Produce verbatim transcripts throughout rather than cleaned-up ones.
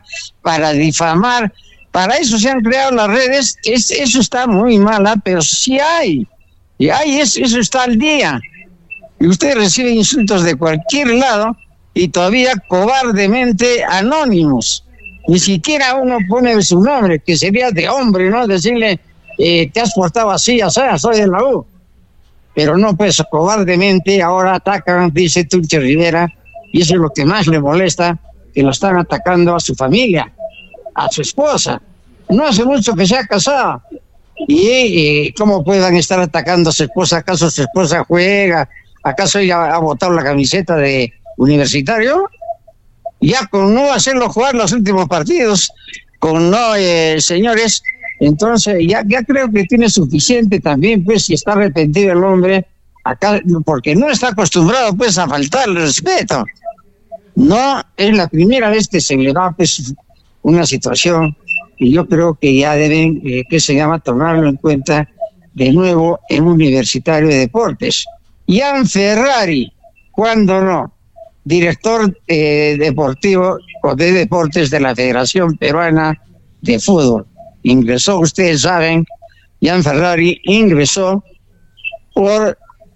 para difamar. Para eso se han creado las redes. Es, eso está muy mala, pero sí hay. Y hay, es, eso está al día. Y usted recibe insultos de cualquier lado y todavía cobardemente anónimos. Ni siquiera uno pone su nombre, que sería de hombre, ¿no? Decirle, eh, te has portado así, o sea, soy de la U. Pero no, pues cobardemente ahora atacan, dice Tulche Rivera, y eso es lo que más le molesta, que lo están atacando a su familia, a su esposa. No hace mucho que se ha casado. ¿Y eh, cómo puedan estar atacando a su esposa? ¿Acaso su esposa juega? ¿Acaso ella ha botado la camiseta de Universitario? Ya con no hacerlo jugar los últimos partidos, con no, eh, señores, entonces ya, ya creo que tiene suficiente también, pues, si está arrepentido el hombre, acá, porque no está acostumbrado, pues, a faltarle respeto. No es la primera vez que se le da, pues, una situación, y yo creo que ya deben, eh, que se llama, tomarlo en cuenta de nuevo en Universitario de Deportes. Ian Ferrari, ¿cuándo no? Director eh, deportivo o de deportes de la Federación Peruana de Fútbol. Ingresó, ustedes saben, Ian Ferrari ingresó por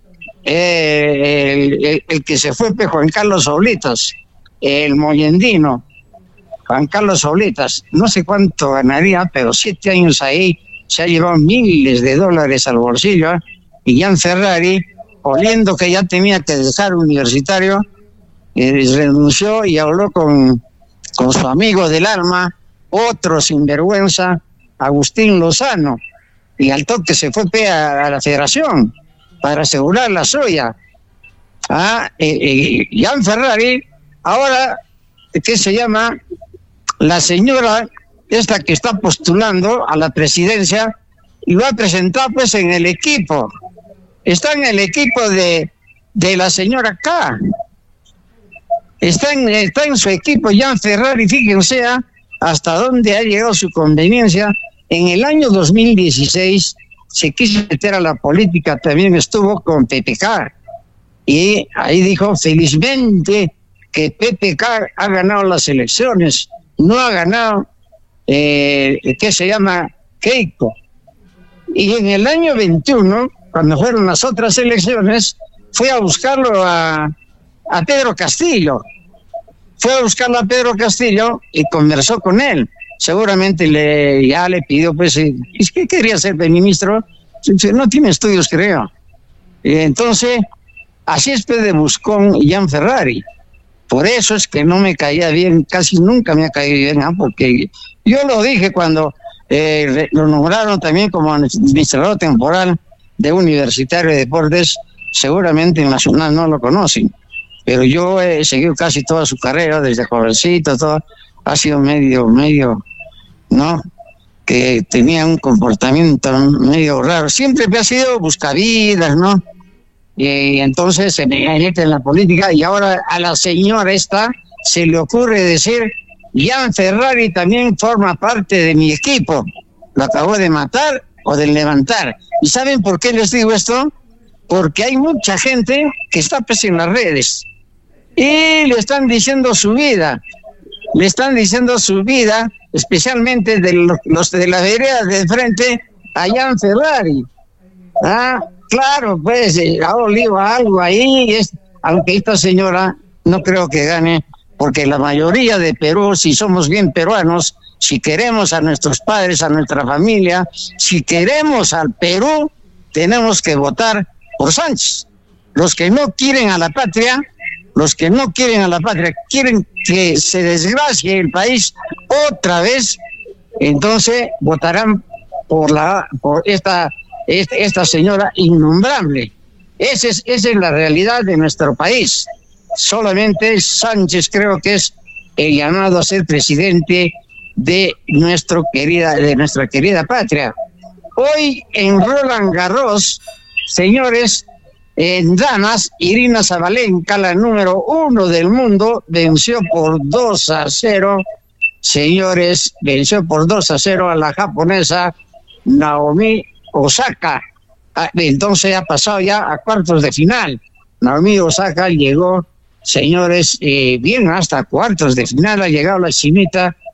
eh, el, el, el que se fue, pues, Juan Carlos Oblitas, el moyendino, Juan Carlos Oblitas. No sé cuánto ganaría, pero siete años ahí se ha llevado miles de dólares al bolsillo, ¿eh? Y Ian Ferrari, oliendo que ya tenía que dejar Universitario, Eh, renunció y habló con, con su amigo del alma, otro sinvergüenza, Agustín Lozano, y al toque se fue a, a la federación para asegurar la suya. Ah, eh, eh, Ian Ferrari, ahora, ¿qué se llama? La señora esta que está postulando a la presidencia, y va a presentar, pues, en el equipo. Está en el equipo de, de la señora K. Está en, está en su equipo Ian Ferrari, fíjense hasta dónde ha llegado su conveniencia. En el año dos mil dieciséis se quiso meter a la política, también estuvo con P P K. Y ahí dijo, felizmente, que P P K ha ganado las elecciones, no ha ganado, eh, ¿qué se llama? Keiko. Y en el año veintiuno, cuando fueron las otras elecciones, fue a buscarlo a... a Pedro Castillo, fue a buscarlo a Pedro Castillo y conversó con él. Seguramente le ya le pidió, pues, ¿es que quería ser ministro? No tiene estudios, creo. Y entonces, así es, pues, de buscón Ian Ferrari. Por eso es que no me caía bien, casi nunca me ha caído bien, ¿eh? Porque yo lo dije cuando eh, lo nombraron también como administrador temporal de Universitario de Deportes. Seguramente en Nacional no lo conocen, pero yo he seguido casi toda su carrera, desde jovencito, todo, ha sido medio, medio, ¿no? Que tenía un comportamiento medio raro. Siempre me ha sido buscavidas, ¿no? Y entonces se me mete en la política, y ahora a la señora esta se le ocurre decir, Ian Ferrari también forma parte de mi equipo. Lo acabó de matar o de levantar. ¿Y saben por qué les digo esto? Porque hay mucha gente que está, pues, en las redes y le están diciendo su vida, le están diciendo su vida, especialmente de los, los de la vereda de frente a Ian Ferrari. Ah, claro, pues ha olido algo ahí, es, aunque esta señora no creo que gane, porque la mayoría de Perú, si somos bien peruanos, si queremos a nuestros padres, a nuestra familia, si queremos al Perú, tenemos que votar por Sánchez. Los que no quieren a la patria, los que no quieren a la patria, quieren que se desgracie el país otra vez, entonces votarán por la por esta esta, esta señora innombrable. Esa es, esa es la realidad de nuestro país. Solamente Sánchez creo que es el llamado a ser presidente de nuestro querida de nuestra querida patria. Hoy en Roland Garros, señores, en damas, Irina Zabalenka, la número uno del mundo, venció por dos a cero, señores, venció por dos a cero a la japonesa Naomi Osaka. Entonces ha pasado ya a cuartos de final. Naomi Osaka llegó, señores, eh, bien hasta cuartos de final, ha llegado la chinita